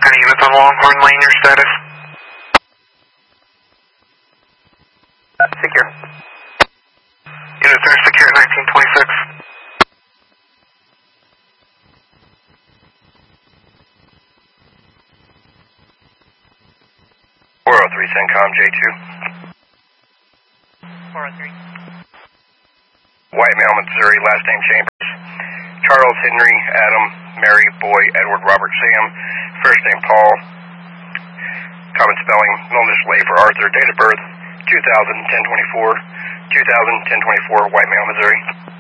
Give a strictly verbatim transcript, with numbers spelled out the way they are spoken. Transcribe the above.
Any units on Longhorn Lane, your status? Secure. Units are secure at nineteen twenty-six. four oh three, CENTCOM, J two. four oh three. Whitemail, Missouri, last name Chambers. Charles, Henry, Adam, Mary, Boy, Edward, Robert, Sam, first name Paul. Common spelling, middle initial A for Arthur, date of birth, two thousand, ten twenty-four, two thousand, ten twenty-four, Whitemail, Missouri.